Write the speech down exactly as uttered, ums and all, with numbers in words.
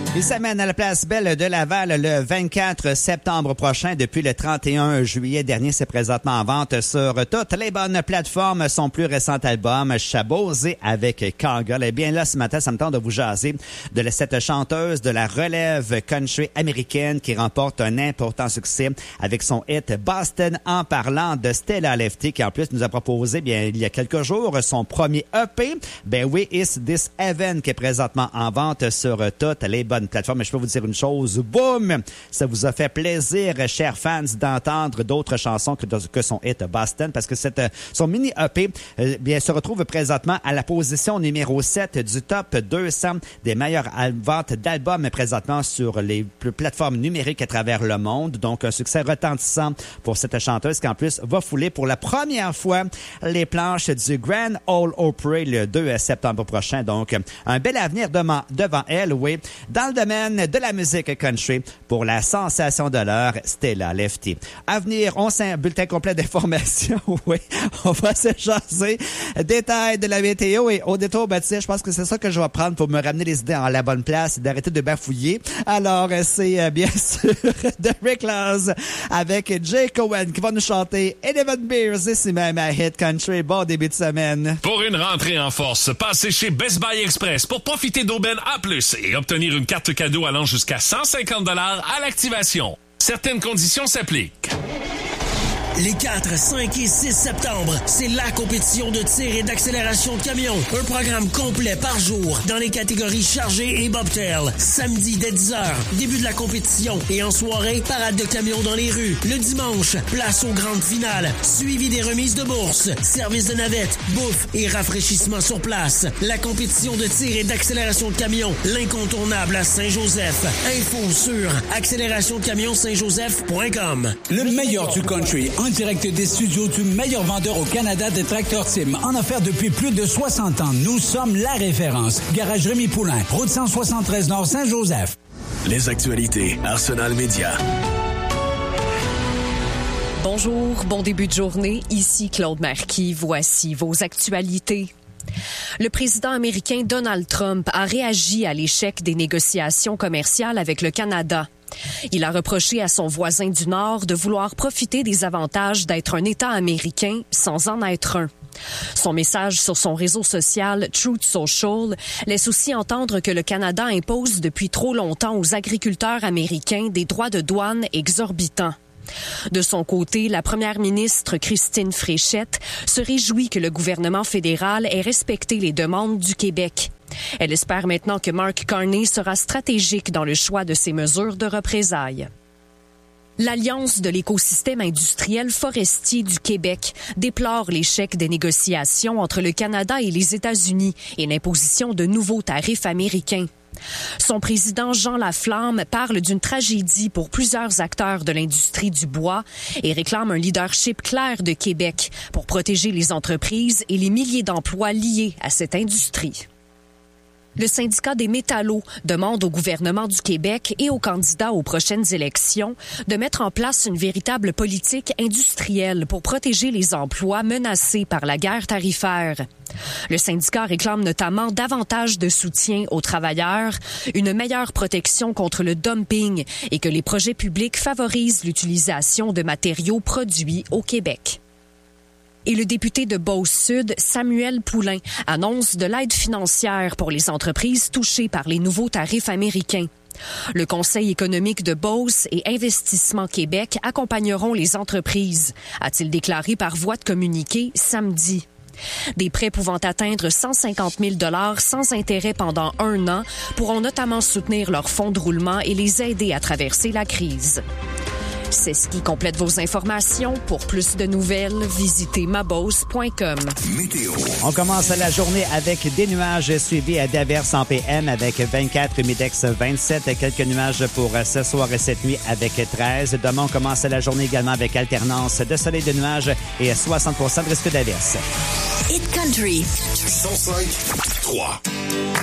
Il s'amène à la place Belle de Laval le vingt-quatre septembre prochain. Depuis le trente et un juillet dernier, c'est présentement en vente sur toutes les bonnes plateformes. Son plus récent album, Chabosé avec Kangol. Eh bien là, ce matin, ça me tente de vous jaser de cette chanteuse de la relève country américaine qui remporte un important succès avec son hit Boston, en parlant de Stella Lefty, qui en plus nous a proposé, bien, il y a quelques jours, son premier E P. Ben oui, Is This Heaven, qui est présentement en vente sur toutes les bonnes plateforme. Mais je peux vous dire une chose, boum! Ça vous a fait plaisir, chers fans, d'entendre d'autres chansons que, que son hit Boston, parce que cette, son mini-E P euh, bien, se retrouve présentement à la position numéro sept du top deux cents des meilleures ventes d'albums présentement sur les plateformes numériques à travers le monde. Donc, un succès retentissant pour cette chanteuse qui, en plus, va fouler pour la première fois les planches du Grand Ole Opry le deux septembre prochain. Donc, un bel avenir devant, devant elle, oui. Dans le domaine de la musique country pour la sensation de l'heure, Stella Lefty. À venir, on s'est un bulletin complet d'informations. Oui, on va se jaser. Détails de la météo et au détour, ben, tu sais, je pense que c'est ça que je vais prendre pour me ramener les idées en la bonne place et d'arrêter de bafouiller. Alors, c'est euh, bien sûr The Reckless avec Jay Cohen qui va nous chanter Eleven Beers ici même à Hit Country. Bon début de semaine. Pour une rentrée en force, passez chez Best Buy Express pour profiter d'aubaines A plus et obtenir une carte cadeau allant jusqu'à cent cinquante dollars à l'activation. Certaines conditions s'appliquent. Les quatre, cinq et six septembre, c'est la compétition de tir et d'accélération de camions. Un programme complet par jour dans les catégories chargé et bobtail. Samedi dès dix heures, début de la compétition. Et en soirée, parade de camions dans les rues. Le dimanche, place aux grandes finales. Suivi des remises de bourse, service de navette, bouffe et rafraîchissement sur place. La compétition de tir et d'accélération de camions. L'incontournable à Saint-Joseph. Info sur accélération de camions saint joseph point com. Le meilleur du country en direct des studios du meilleur vendeur au Canada des tracteurs Tim. En affaires depuis plus de soixante ans, nous sommes la référence. Garage Rémi Poulain, route cent soixante-treize Nord Saint-Joseph. Les actualités Arsenal Média. Bonjour, bon début de journée. Ici Claude Marquis. Voici vos actualités. Le président américain Donald Trump a réagi à l'échec des négociations commerciales avec le Canada. Il a reproché à son voisin du Nord de vouloir profiter des avantages d'être un État américain sans en être un. Son message sur son réseau social Truth Social laisse aussi entendre que le Canada impose depuis trop longtemps aux agriculteurs américains des droits de douane exorbitants. De son côté, la première ministre Christine Fréchette se réjouit que le gouvernement fédéral ait respecté les demandes du Québec. Elle espère maintenant que Mark Carney sera stratégique dans le choix de ses mesures de représailles. L'Alliance de l'écosystème industriel forestier du Québec déplore l'échec des négociations entre le Canada et les États-Unis et l'imposition de nouveaux tarifs américains. Son président Jean Laflamme parle d'une tragédie pour plusieurs acteurs de l'industrie du bois et réclame un leadership clair de Québec pour protéger les entreprises et les milliers d'emplois liés à cette industrie. Le syndicat des métallos demande au gouvernement du Québec et aux candidats aux prochaines élections de mettre en place une véritable politique industrielle pour protéger les emplois menacés par la guerre tarifaire. Le syndicat réclame notamment davantage de soutien aux travailleurs, une meilleure protection contre le dumping et que les projets publics favorisent l'utilisation de matériaux produits au Québec. Et le député de Beauce-Sud, Samuel Poulain, annonce de l'aide financière pour les entreprises touchées par les nouveaux tarifs américains. Le Conseil économique de Beauce et Investissement Québec accompagneront les entreprises, a-t-il déclaré par voie de communiqué samedi. Des prêts pouvant atteindre cent cinquante mille dollars sans intérêt pendant un an pourront notamment soutenir leurs fonds de roulement et les aider à traverser la crise. C'est ce qui complète vos informations. Pour plus de nouvelles, visitez mabose point com. Météo. On commence la journée avec des nuages suivis d'averses en P M avec vingt-quatre, Midex vingt-sept. Quelques nuages pour ce soir et cette nuit avec treize. Demain, on commence la journée également avec alternance de soleil et de nuages et soixante pour cent de risque d'averses. Hit Country. cent cinq trois.